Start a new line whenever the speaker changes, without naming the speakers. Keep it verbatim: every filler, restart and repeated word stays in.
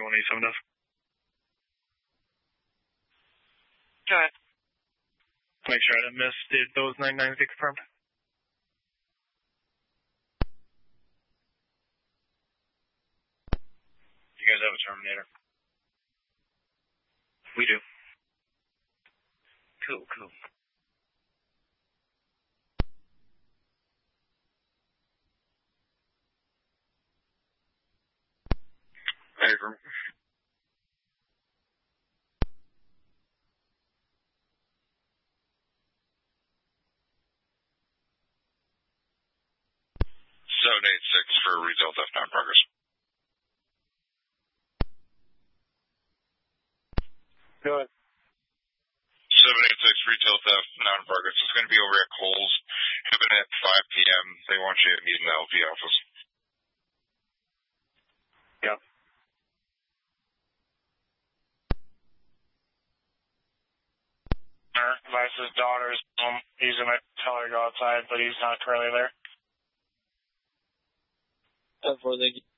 thirty-one eighty-seven does.
Go ahead.
Make sure I didn't miss. Did those ninety-nines get confirmed?
You guys have a Terminator?
We do.
Cool, cool.
Hey, from
seven eight six for retail theft now in progress.
Go ahead.
seven eight six retail theft now in progress. It's going to be over at Kohl's. Happen at five p.m. They want you to meet in the L P office.
Yep.
Vice's daughter's home. He's going to tell her to go outside, but he's not currently there.
Before they